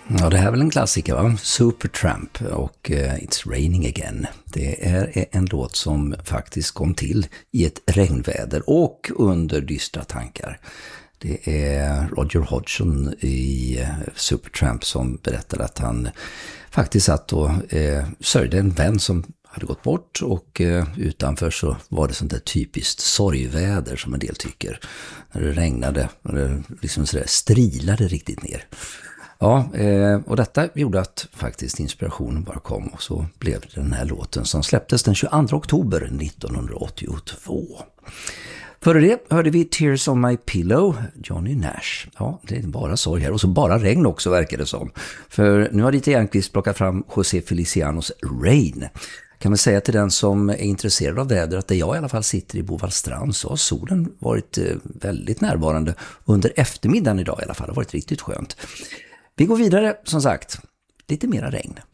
Ja, det här är väl en klassiker, va? Supertramp och It's Raining Again. Det är en låt som faktiskt kom till i ett regnväder och under dystra tankar. Det är Roger Hodgson i Supertramp som berättar att han faktiskt satt och sörjde en vän som hade gått bort, och utanför så var det sånt där typiskt sorgväder som en del tycker. När det regnade och det liksom så där strilade riktigt ner. Ja, och detta gjorde att faktiskt inspirationen bara kom, och så blev det den här låten som släpptes den 22 oktober 1982. Före det hörde vi Tears on My Pillow, Johnny Nash. Ja, det är bara sorg här, och så bara regn också verkar det som. För nu har Dieter Järnqvist plockat fram José Felicianos Rain. Kan man säga till den som är intresserad av väder att där jag i alla fall sitter i Bovallstrand så har solen varit väldigt närvarande under eftermiddagen idag i alla fall. Det har varit riktigt skönt. Vi går vidare, som sagt, lite mera regn.